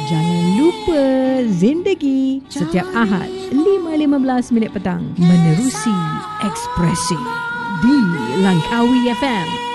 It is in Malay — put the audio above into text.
Jangan lupa Zindagi setiap Ahad 5.15 minit petang menerusi Ekspresi di Langkawi FM.